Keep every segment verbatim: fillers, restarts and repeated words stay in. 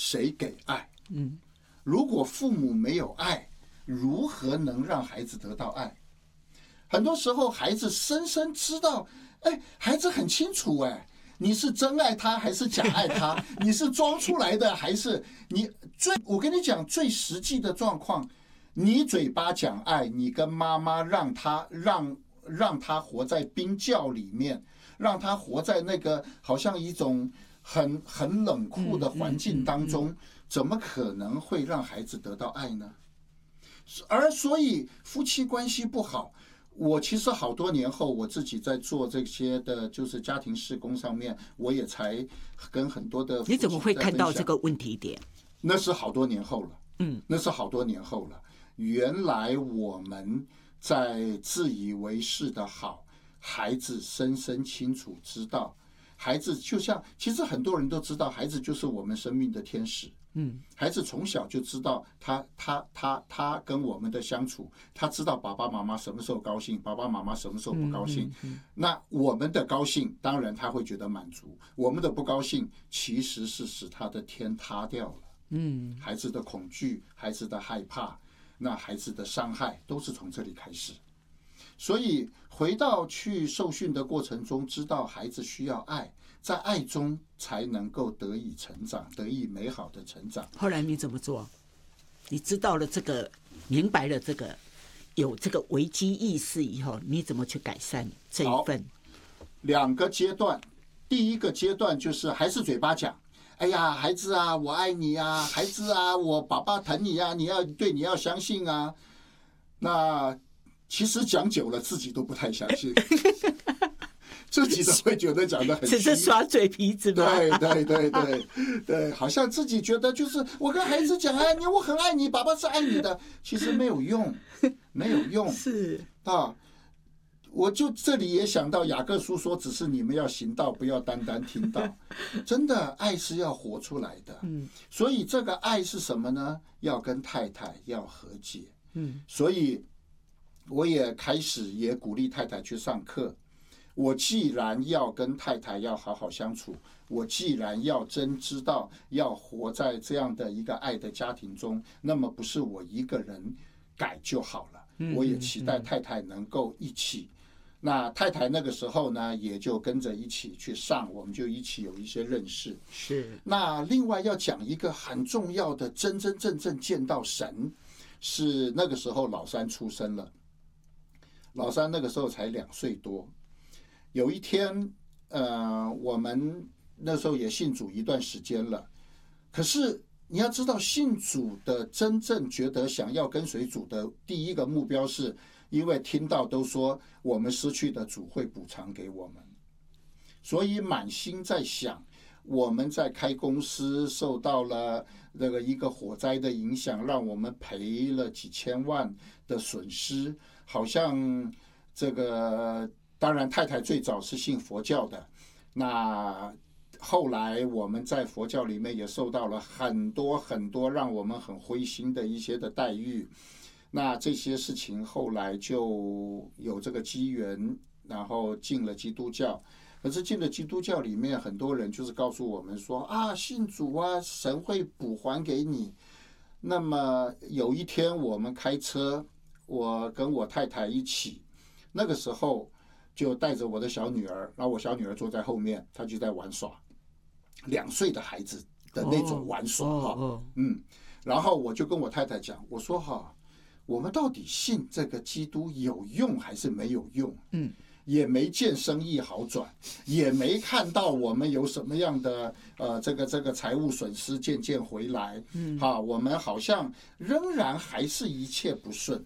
谁给爱？ 嗯， 如果父母没有爱，如何能让孩子得到爱？很多时候，孩子深深知道，哎，孩子很清楚，哎，你是真爱他还是假爱他？你是装出来的还是你最？我跟你讲最实际的状况，你嘴巴讲爱，你跟妈妈让他让让他活在冰窖里面，让他活在那个好像一种很很冷酷的环境当中，怎么可能会让孩子得到爱呢？而所以夫妻关系不好。我其实好多年后，我自己在做这些的，就是家庭事工上面，我也才跟很多的夫妻在分享。 你怎么会看到这个问题点？ 那是好多年后了， 嗯， 那是好多年后了。原来我们在自以为是的好，孩子深深清楚知道，孩子就像，其实很多人都知道，孩子就是我们生命的天使。 嗯， 孩子从小就知道他他他他跟我们的相处，他知道爸爸妈妈什么时候高兴，爸爸妈妈什么时候不高兴。 嗯嗯嗯、 那我们的高兴，当然他会觉得满足；我们的不高兴，其实是使他的天塌掉了。 嗯， 孩子的恐惧，孩子的害怕，那孩子的伤害都是从这里开始。所以回到去受训的过程中，知道孩子需要爱。在爱中才能够得以成长，得以美好的成长。 后来你怎么做？你知道了这个，明白了这个，有这个危机意识以后，你怎么去改善这一份？ 两个阶段，第一个阶段就是还是嘴巴讲，哎呀，孩子啊，我爱你啊，孩子啊，我爸爸疼你啊，你要对你要相信啊。那其实讲久了，自己都不太相信。自己都会觉得讲得很虚， 只是耍嘴皮子吧？ 对对对对对，好像自己觉得就是我跟孩子讲啊，你我很爱你，爸爸是爱你的，其实没有用，没有用。 是啊，我就这里也想到雅各书说，只是你们要行道，不要单单听到。真的，爱是要活出来的。 嗯， 所以这个爱是什么呢？要跟太太要和解。 嗯， 所以我也开始也鼓励太太去上课。我既然要跟太太要好好相处，我既然要真知道要活在这样的一个爱的家庭中，那么不是我一个人改就好了，我也期待太太能够一起。那太太那个时候呢，也就跟着一起去上，我们就一起有一些认识。 是。 那另外要讲一个很重要的，真真正正见到神，是那个时候老三出生了，老三那个时候才两岁多。有一天，呃，我们那时候也信主一段时间了，可是你要知道，信主的真正觉得想要跟随主的第一个目标，是因为听到都说我们失去的主会补偿给我们，所以满心在想，我们在开公司受到了那个一个火灾的影响，让我们赔了几千万的损失，好像这个。当然太太最早是信佛教的，那后来我们在佛教里面也受到了很多很多让我们很灰心的一些的待遇，那这些事情后来就有这个机缘，然后进了基督教。可是进了基督教里面，很多人就是告诉我们说啊，信主啊，神会补还给你。那么有一天我们开车，我跟我太太一起，那个时候就带着我的小女儿，然后我小女儿坐在后面，她就在玩耍，两岁的孩子的那种玩耍哈、哦哦，嗯，然后我就跟我太太讲，我说哈，我们到底信这个基督有用还是没有用？嗯，也没见生意好转，也没看到我们有什么样的呃这个这个财务损失渐渐回来，嗯，哈，我们好像仍然还是一切不顺。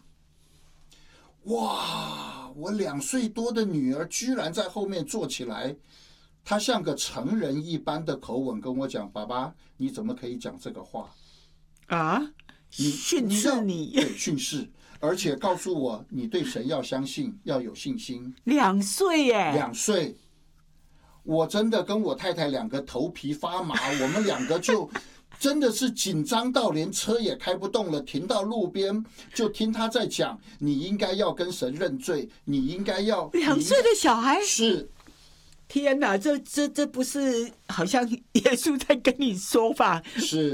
哇！我两岁多的女儿居然在后面坐起来，她像个成人一般的口吻跟我讲：“爸爸，你怎么可以讲这个话？” 啊！ 你训斥你， 对，训斥，而且告诉我你对神要相信，要有信心。 两岁耶！ 两岁，我真的跟我太太两个头皮发麻，我们两个就。真的是紧张到连车也开不动了，停到路边就听他在讲，你应该要跟神认罪，你应该要。 两岁的小孩是， 天哪，这这这不是好像耶稣在跟你说吧？ 是。